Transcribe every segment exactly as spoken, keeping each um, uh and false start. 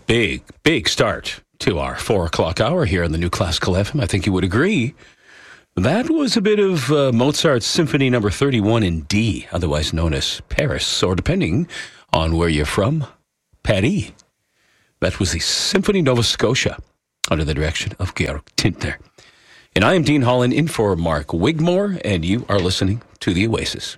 big, big start to our four o'clock hour here on the New Classical F M. I think you would agree. That was a bit of uh, Mozart's Symphony Number thirty-one in D, otherwise known as Paris, or depending on where you're from, Paris. That was the Symphony Nova Scotia under the direction of Georg Tintner. And I am Dean Holland in for Mark Wigmore, and you are listening to The Oasis.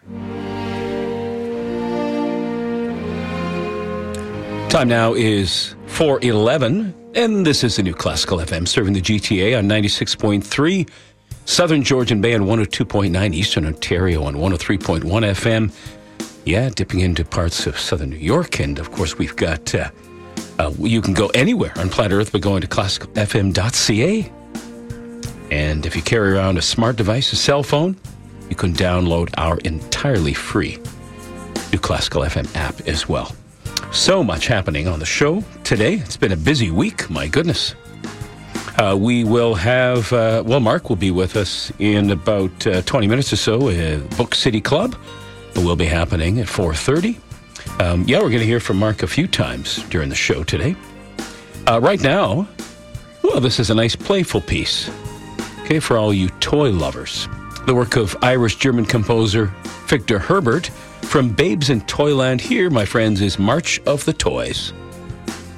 Time now is four eleven, and this is the New Classical F M, serving the G T A on ninety-six point three, Southern Georgian Bay on one oh two point nine, Eastern Ontario on one oh three point one F M. Yeah, dipping into parts of Southern New York, and of course we've got, uh, uh, you can go anywhere on planet Earth by going to classical f m dot c a. And if you carry around a smart device, a cell phone, you can download our entirely free New Classical F M app as well. So much happening on the show today. It's been a busy week, my goodness. Uh, we will have, uh, well, Mark will be with us in about uh, twenty minutes or so at Book City Club. It will be happening at four thirty. Um, yeah, we're going to hear from Mark a few times during the show today. Uh, right now, well, this is a nice playful piece, okay, for all you toy lovers. The work of Irish-German composer Victor Herbert. From Babes in Toyland here, my friends, is March of the Toys.